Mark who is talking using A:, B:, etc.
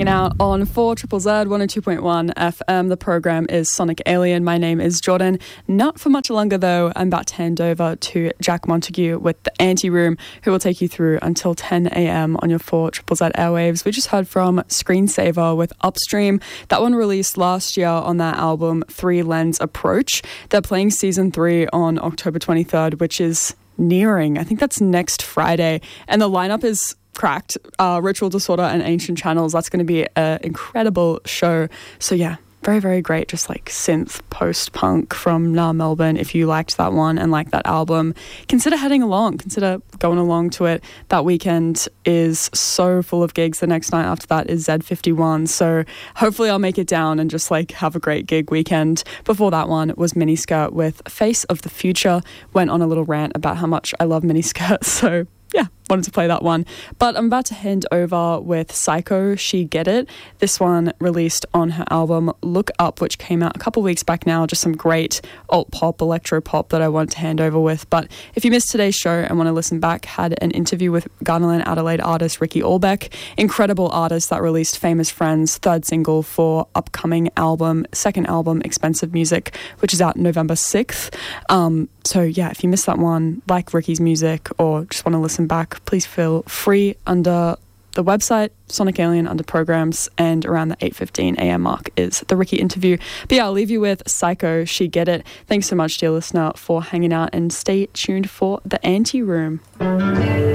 A: hanging out on 4ZZZ 102.1 FM. The program is Sonic Alien. My name is Jordan. Not for much longer though. I'm about to hand over to Jack Montague with the Anti-Room, who will take you through until 10 a.m. on your 4ZZZ airwaves. We just heard from Screensaver with Upstream. That one released last year on that album Three Lens Approach. They're playing season 3 on October 23rd, which is nearing. I think that's next Friday. And the lineup is cracked. Ritual Disorder and Ancient Channels. That's going to be an incredible show. So yeah, very, very great. Just like synth post-punk from Melbourne. If you liked that one and like that album, consider heading along. Consider going along to it. That weekend is so full of gigs. The next night after that is Z51. So hopefully I'll make it down and just like have a great gig weekend. Before that one was Miniskirt with Face of the Future. Went on a little rant about how much I love Miniskirt. So yeah, wanted to play that one. But I'm about to hand over with Psycho, She Get It. This one released on her album Look Up, which came out a couple weeks back now. Just some great alt-pop, electro-pop that I wanted to hand over with. But if you missed today's show and want to listen back, had an interview with Garnerland Adelaide artist Ricky Allbeck. Incredible artist that released Famous Friends, third single for upcoming album, second album, Expensive Music, which is out November 6th. So yeah, if you missed that one, like Ricky's music, or just want to listen back, please feel free under the website, Sonic Alien under programs, and around the 8:15 a.m. mark is the Ricky interview. But yeah, I'll leave you with Psycho, She Get It. Thanks so much, dear listener, for hanging out, and stay tuned for the Anti-Room.